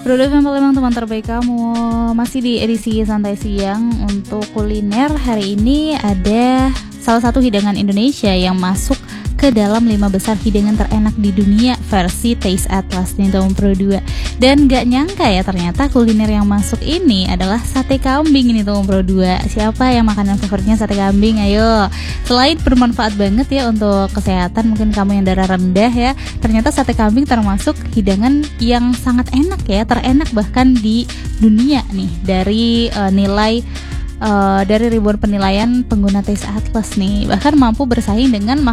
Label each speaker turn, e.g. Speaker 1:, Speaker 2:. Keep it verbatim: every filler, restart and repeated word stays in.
Speaker 1: Bro F M Palembang, teman terbaik kamu. Masih di edisi Santai Siang. Untuk kuliner hari ini ada salah satu hidangan Indonesia yang masuk ke dalam lima besar hidangan terenak di dunia versi Taste Atlas nih tahun Pro dua. Dan gak nyangka ya, ternyata kuliner yang masuk ini adalah sate kambing ini tahun Pro dua. Siapa yang makanan favoritnya sate kambing? Ayo. Selain bermanfaat banget ya untuk kesehatan, mungkin kamu yang darah rendah ya, ternyata sate kambing termasuk hidangan yang sangat enak ya, terenak bahkan di dunia nih dari uh, nilai Uh, dari ribuan penilaian pengguna Taste Atlas nih, bahkan mampu bersaing dengan